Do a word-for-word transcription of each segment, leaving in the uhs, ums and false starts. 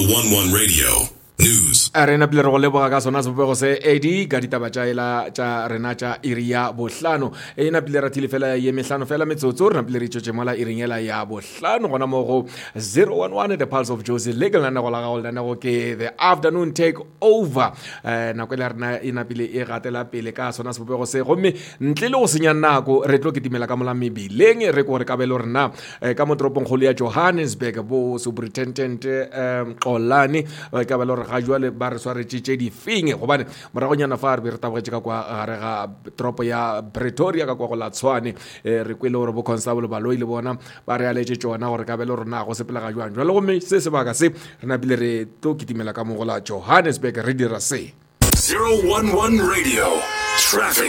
one one Radio News. Arena pele go leboga ka sona sebopego se Eddie ka ditaba tša ela tša rena tša iri ya bohlano e na pele ratile fela ye mehlano fela metsotso rena pele re tšotše mola iringela ya bohlano gona mo go zero one one The Pulse of Josie legal na go la ga go lana go ke the afternoon take over eh na kwela rena ina pele e gatela pele ka sona sebopego se gomme ntle le go senya nako re tlo ketimela ka mola mebileng re go re ka belo rena ka mo tropong kholo ya Johannesburg bo superintendent um Xolani ka belo ga jwale ba re sware tšitše di finge gobane moragonyana fa re re tabogetse ka kwa gare ga tropo ya Pretoria ka kwa go la Tshwane re kwele gore bo constable ba loile bona ba re aletse tsona gore ka bele rona go sepela ga jwang jwale gomme se se baka se re na bile re tlo kitimela ka mo go la Johannesburg re dira se zero one one Radio Traffic.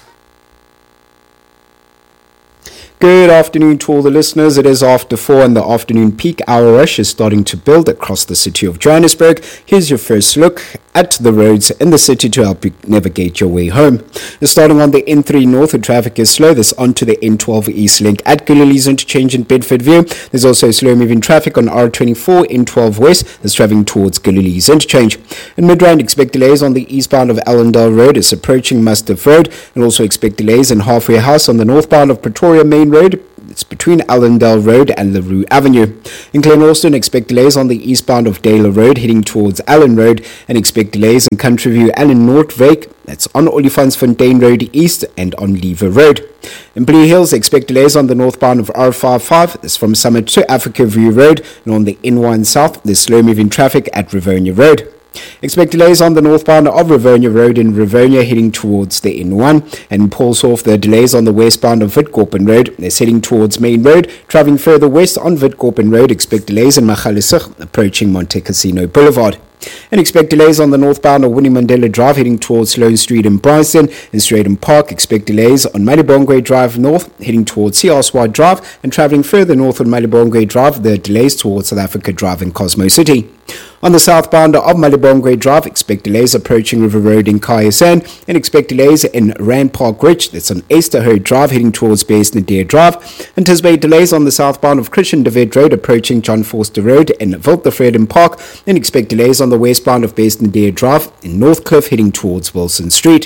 Good afternoon to all the listeners. It is after four and the afternoon peak hour rush is starting to build across the city of Johannesburg. Here's your first look at the roads in the city to help you navigate your way home. Starting on the N three North, the traffic is slow. This onto the N twelve East Link at Galilee's interchange in Bedfordview. There's also slow moving traffic on R twenty-four N twelve West that's traveling towards Galilee's interchange. In Midrand, expect delays on the eastbound of Allendale Road. It's approaching Mustard Road. And also expect delays in Halfway House on the northbound of Pretoria Main Road. It's between Allendale Road and LaRue Avenue. In Glenorchy, expect delays on the eastbound of Dale Road heading towards Allen Road, and expect delays in Countryview and in Noordwyk. That's on Olifantsfontein Road East and on Lever Road. In Blue Hills, expect delays on the northbound of R fifty-five. That's from Summit to Africa View Road, and on the N one South, there's slow moving traffic at Rivonia Road. Expect delays on the northbound of Rivonia Road in Rivonia heading towards the N one, and in Paulshof there are delays on the westbound of Witkoppen Road. They're heading towards Main Road. Travelling further west on Witkoppen Road, expect delays in Magaliesig approaching Monte Cassino Boulevard. And expect delays on the northbound of Winnie Mandela Drive heading towards Sloane Street in Bryanston. In Stratham Park, expect delays on Malibongwe Drive North heading towards C R Swart Drive, and travelling further north on Malibongwe Drive, there are delays towards South Africa Drive in Cosmo City. On the southbound of Malibongwe Drive, expect delays approaching River Road in Kayasan, and expect delays in Rand Park Ridge, that's on Easterhurst Drive heading towards Baysnadeer Drive. Anticipate delays on the southbound of Christian David Road approaching John Forster Road in Wildtevredin Park, and expect delays on the westbound of Baysnadeer Drive in Northcliffe heading towards Wilson Street.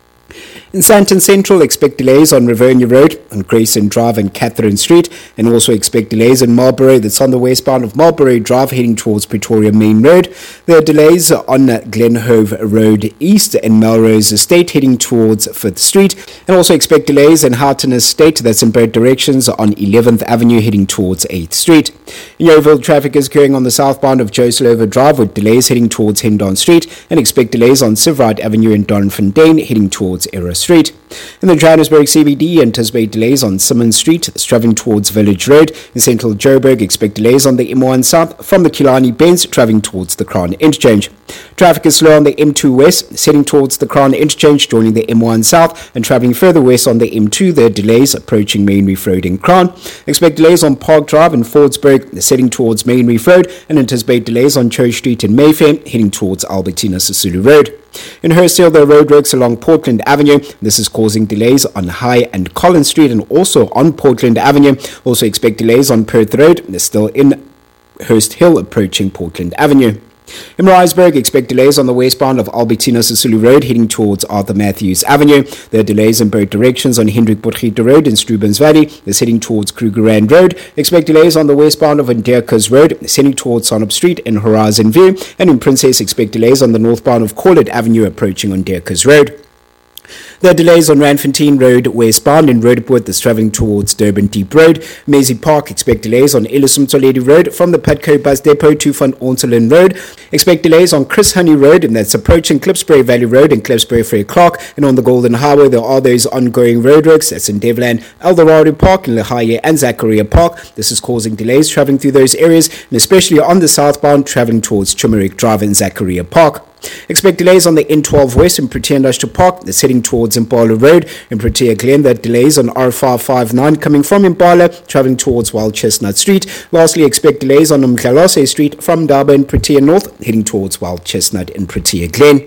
In Sandton Central, expect delays on Rivonia Road, on Grayson Drive and Catherine Street, and also expect delays in Marlborough, that's on the westbound of Marlborough Drive heading towards Pretoria Main Road. There are delays on Glenhove Road East and Melrose Estate heading towards Fifth Street, and also expect delays in Houghton Estate, that's in both directions, on eleventh Avenue heading towards eighth Street. In Yeovil, traffic is occurring on the southbound of Joe Slover Drive with delays heading towards Hendon Street, and expect delays on Sivrite Avenue in Donfontein heading towards Error Street. In the Johannesburg C B D, anticipate delays on Simmons Street, travelling towards Village Road. In central Joburg, expect delays on the M one South from the Killarney Bends, travelling towards the Crown Interchange. Traffic is slow on the M two West, heading towards the Crown Interchange, joining the M one South, and travelling further west on the M two. There are delays approaching Main Reef Road in Crown. Expect delays on Park Drive in Fordsburg, heading towards Main Reef Road, and anticipate delays on Church Street in Mayfair, heading towards Albertina Sisulu Road. In Hurstville, there are roadworks along Portland Avenue. This is causing delays on High and Collins Street and also on Portland Avenue. Also expect delays on Perth Road. They're still in Hurst Hill approaching Portland Avenue. In Maritzburg, expect delays on the westbound of Albertina Sisulu Road heading towards Arthur Matthews Avenue. There are delays in both directions on Hendrik Potgieter Road in Strubens Valley. That's heading towards Kruger Rand Road. Expect delays on the westbound of Nderkers Road. That's heading towards Sonop Street in Horizon View. And in Princess, expect delays on the northbound of Corlett Avenue approaching on Nderkers Road. There are delays on Randfontein Road westbound in Roodepoort that's travelling towards Durban Deep Road. Maisie Park, expect delays on Ellison Toledo Road from the Patco Bus Depot to Van Orntelen Road. Expect delays on Chris Honey Road, and that's approaching Klipsbury Valley Road and Klipsbury Frere Clark. And on the Golden Highway, there are those ongoing roadworks. That's in Devland, Eldorado Park, in Lahaye and Zachariah Park. This is causing delays travelling through those areas, and especially on the southbound travelling towards Chimerick Drive and Zachariah Park. Expect delays on the N twelve West in Protea Industrial Park. That's heading towards Impala Road. In Protea Glen, there are delays on R five fifty-nine coming from Impala, travelling towards Wild Chestnut Street. Lastly, expect delays on Mkhalase Street from Durban and Protea North, heading towards Wild Chestnut in Protea Glen.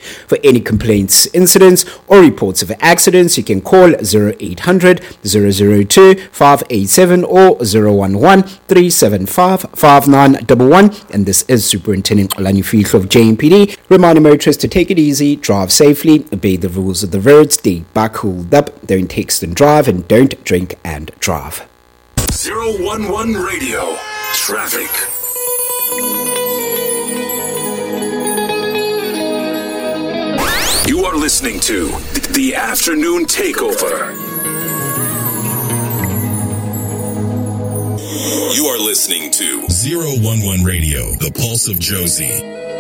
For any complaints, incidents, or reports of accidents, you can call zero eight hundred, zero zero two, five eight seven or zero one one, three seven five, five nine one one. And this is Superintendent Xolani Fihlo of J M P D, reminding motorists to take it easy, drive safely, obey the rules of the roads, stay back cooled up, don't text and drive, and don't drink and drive. zero one one Radio Traffic. You are listening to The Afternoon Takeover. You are listening to zero one one Radio, the pulse of Josie.